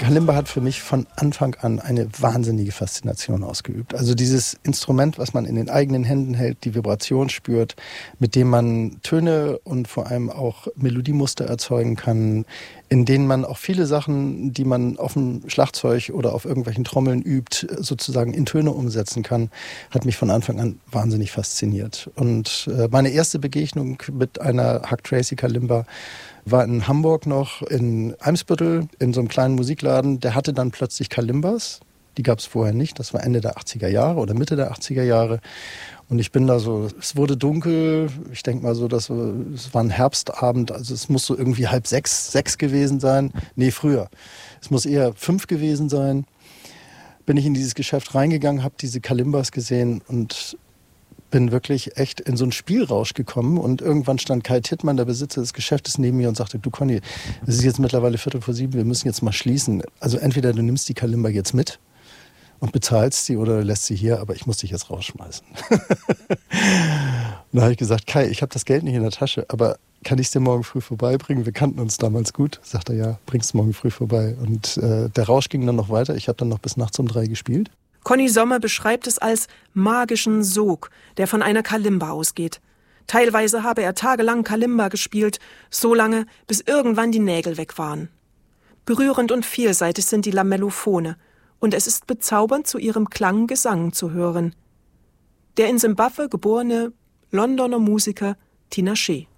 Kalimba hat für mich von Anfang an eine wahnsinnige Faszination ausgeübt. Also dieses Instrument, was man in den eigenen Händen hält, die Vibration spürt, mit dem man Töne und vor allem auch Melodiemuster erzeugen kann, in denen man auch viele Sachen, die man auf dem Schlagzeug oder auf irgendwelchen Trommeln übt, sozusagen in Töne umsetzen kann, hat mich von Anfang an wahnsinnig fasziniert. Und meine erste Begegnung mit einer Huck Tracy Kalimba war in Hamburg noch, in Eimsbüttel, in so einem kleinen Musikladen. Der hatte dann plötzlich Kalimbas. Die gab es vorher nicht. Das war Ende der 80er Jahre oder Mitte der 80er Jahre. Und ich bin da so, es wurde dunkel. Ich denke mal so, es war ein Herbstabend. Also es muss so irgendwie 5:30 gewesen sein. Nee, früher. Es muss eher 5 gewesen sein. Bin ich in dieses Geschäft reingegangen, habe diese Kalimbas gesehen und bin wirklich echt in so einen Spielrausch gekommen. Und irgendwann stand Kai Tittmann, der Besitzer des Geschäftes, neben mir und sagte, du Conny, es ist jetzt mittlerweile 6:45, wir müssen jetzt mal schließen. Also entweder du nimmst die Kalimba jetzt mit und bezahlst sie oder lässt sie hier, aber ich muss dich jetzt rausschmeißen. Und da habe ich gesagt, Kai, ich habe das Geld nicht in der Tasche, aber kann ich es dir morgen früh vorbeibringen? Wir kannten uns damals gut. Sagt er, ja, bring's morgen früh vorbei. Und der Rausch ging dann noch weiter. Ich habe dann noch bis nachts um 3 gespielt. Conny Sommer beschreibt es als magischen Sog, der von einer Kalimba ausgeht. Teilweise habe er tagelang Kalimba gespielt, so lange, bis irgendwann die Nägel weg waren. Berührend und vielseitig sind die Lamellophone und es ist bezaubernd, zu ihrem Klang Gesang zu hören. Der in Simbabwe geborene Londoner Musiker Tinashe.